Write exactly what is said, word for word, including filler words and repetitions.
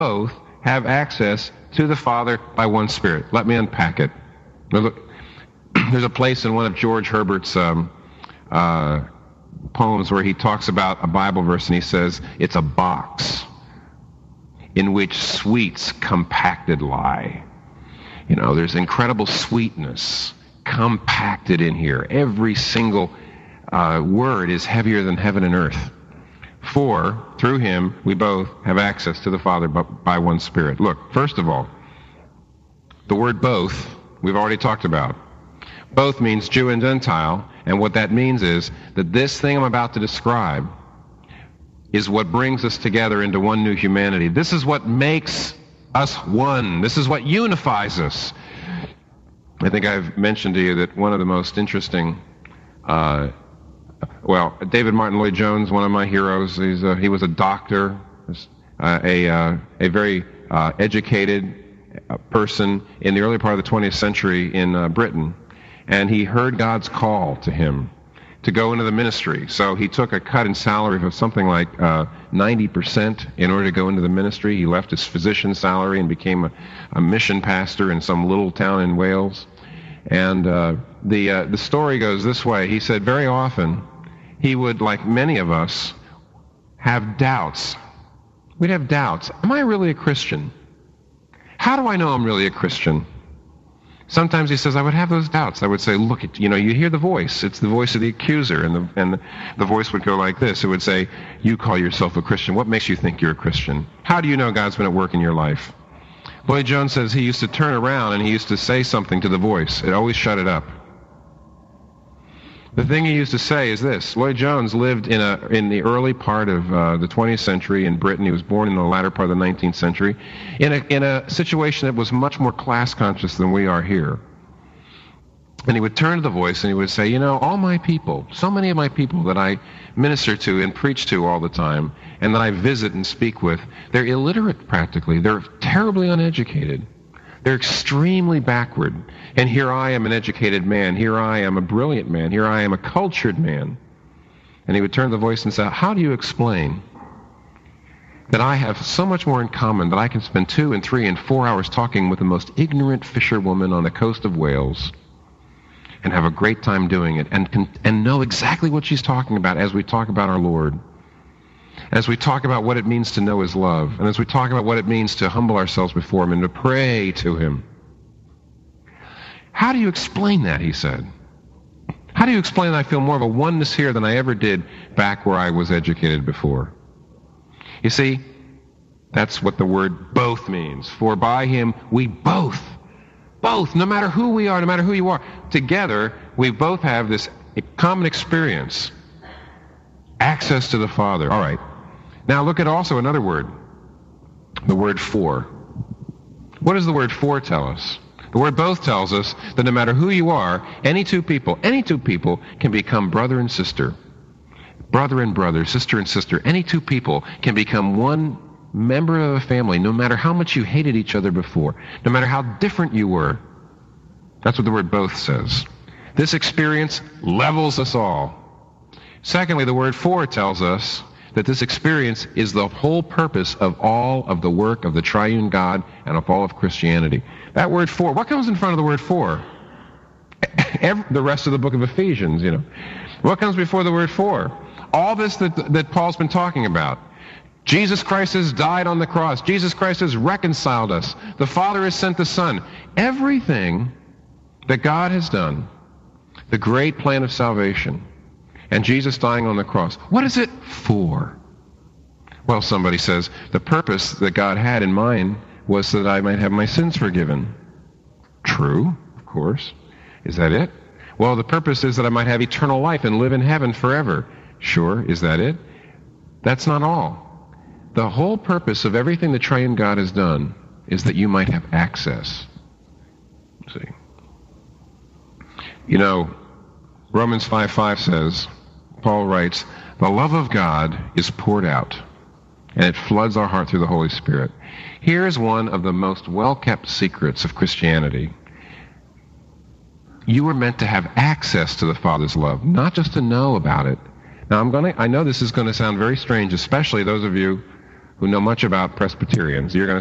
both have access to the Father by one Spirit. Let me unpack it. Now look, there's a place in one of George Herbert's um, uh, poems where he talks about a Bible verse, and he says, it's a box in which sweets compacted lie. You know, there's incredible sweetness compacted in here. Every single uh, word is heavier than heaven and earth. For, through him, we both have access to the Father by one Spirit. Look, first of all, the word both, we've already talked about. Both means Jew and Gentile, and what that means is that this thing I'm about to describe is what brings us together into one new humanity. This is what makes us one. This is what unifies us. I think I've mentioned to you that one of the most interesting, uh, well, David Martin Lloyd-Jones, one of my heroes, he's a, he was a doctor, uh, a, uh, a very uh, educated person in the early part of the twentieth century in uh, Britain, and he heard God's call to him to go into the ministry. So he took a cut in salary of something like uh, ninety percent in order to go into the ministry. He left his physician salary and became a, a mission pastor in some little town in Wales. And uh, the uh, the story goes this way. He said very often he would, like many of us, have doubts. We'd have doubts. Am I really a Christian? How do I know I'm really a Christian? Sometimes he says, I would have those doubts. I would say, look, at, you know, you hear the voice. It's the voice of the accuser. And, the, and the, the voice would go like this. It would say, you call yourself a Christian. What makes you think you're a Christian? How do you know God's been at work in your life? Lloyd-Jones says he used to turn around and he used to say something to the voice. It always shut it up. The thing he used to say is this. Lloyd-Jones lived in a in the early part of uh, the twentieth century in Britain. He was born in the latter part of the nineteenth century in a, in a situation that was much more class conscious than we are here. And he would turn to the voice and he would say, you know, all my people, so many of my people that I minister to and preach to all the time and that I visit and speak with, they're illiterate practically. They're terribly uneducated. They're extremely backward. And here I am, an educated man. Here I am, a brilliant man. Here I am, a cultured man. And he would turn to the voice and say, how do you explain that I have so much more in common that I can spend two and three and four hours talking with the most ignorant fisherwoman on the coast of Wales and have a great time doing it and can, and know exactly what she's talking about as we talk about our Lord, as we talk about what it means to know his love, and as we talk about what it means to humble ourselves before him and to pray to him. How do you explain that, he said? How do you explain that I feel more of a oneness here than I ever did back where I was educated before? You see, that's what the word both means. For by him we both, both, no matter who we are, no matter who you are, together we both have this common experience, access to the Father. All right. Now look at also another word, the word for. What does the word for tell us? The word both tells us that no matter who you are, any two people, any two people can become brother and sister. Brother and brother, sister and sister. Any two people can become one member of a family, no matter how much you hated each other before, no matter how different you were. That's what the word both says. This experience levels us all. Secondly, the word for tells us that this experience is the whole purpose of all of the work of the triune God and of all of Christianity. That word for, what comes in front of the word for? Every, the rest of the book of Ephesians, you know. What comes before the word for? All this that, that Paul's been talking about. Jesus Christ has died on the cross. Jesus Christ has reconciled us. The Father has sent the Son. Everything that God has done, the great plan of salvation, and Jesus dying on the cross, what is it for? Well, somebody says, the purpose that God had in mind was so that I might have my sins forgiven. True, of course. Is that it? Well, the purpose is that I might have eternal life and live in heaven forever. Sure, is that it? That's not all. The whole purpose of everything the triune God has done is that you might have access. See? You know, Romans five five says, Paul writes, the love of God is poured out, and it floods our heart through the Holy Spirit. Here is one of the most well-kept secrets of Christianity. You were meant to have access to the Father's love, not just to know about it. Now, I'm going to, I know this is going to sound very strange, especially those of you who know much about Presbyterians, you're going to